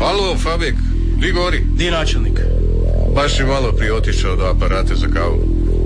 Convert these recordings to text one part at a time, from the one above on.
Alo, Fabik, di gori? Di načelnik? Baš si malo prije otišao do aparate za kavu.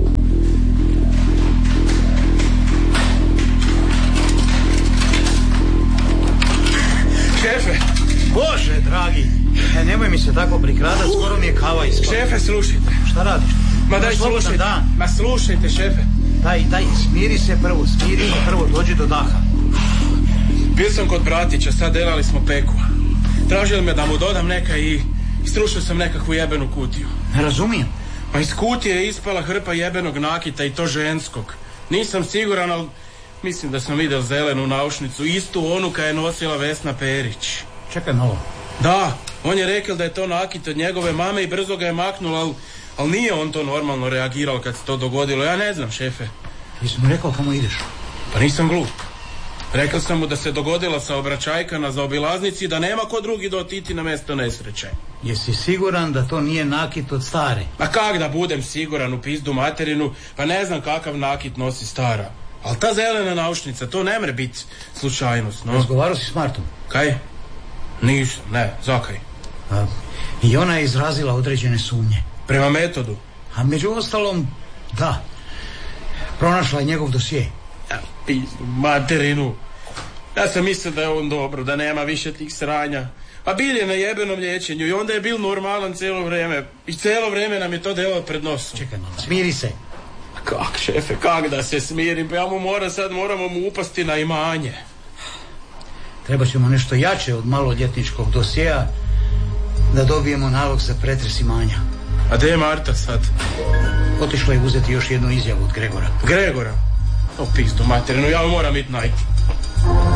Šefe! Bože, dragi, nemoj mi se tako prikradat, skoro mi je kava ispala. Šefe, slušajte. Šta radiš? Ma daj, slušajte. Ma slušajte, šefe. Daj, smiri se prvo, dođi do daha. Bio sam kod bratića, sad delali smo peku. Tražili me da mu dodam neka i strušio sam nekakvu jebenu kutiju. Ne razumijem. Pa iz kutije je ispala hrpa jebenog nakita i to ženskog. Nisam siguran, ali mislim da sam vidio zelenu naušnicu, istu onu koja je nosila Vesna Perić. Čekaj malo. Da, on je rekao da je to nakit od njegove mame i brzo ga je maknulo, ali nije on to normalno reagirao kad se to dogodilo. Ja ne znam, šefe. Jesi mu rekao kamo ideš? Pa nisam glup. Rekao sam mu da se dogodila saobraćajka na zaobilaznici i da nema ko drugi da otiti na mjesto nesreće. Jesi siguran da to nije nakit od stare? Pa kak da budem siguran u pizdu materinu, pa ne znam kakav nakit nosi stara. Ali ta zelena naušnica, to ne mre biti slučajnost, no. Razgovarao si s Martom? Kaj? Ništa, ne, zakaj? I ona je izrazila određene sumnje. Prema metodu? A među ostalom, da. Pronašla je njegov dosje. Ja, pizdu materinu. Ja sam mislio da je on dobro, da nema više tih sranja. A bil je na jebenom liječenju i onda je bil normalan cijelo vrijeme. I cijelo vrijeme nam je to delalo pred nosom. Čekaj malo, smiri se. Kak, šefe, kak da se smirim? Pa ja moramo mu upasti na imanje. Treba ćemo nešto jače od maloljetničkog dosjea da dobijemo nalog za pretres imanja. A gdje je Marta sad? Otišla je uzeti još jednu izjavu od Gregora. Gregora? O pizdu materinu, ja moram iti najti.